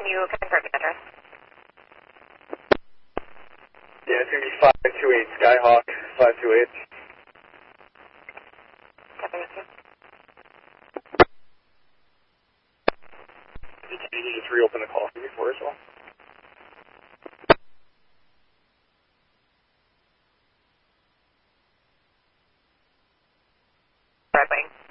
Can you confirm the address? Yeah, it's going to be 528 Skyhawk, 528. Thank you. Can you just reopen the call for me for as well? Right,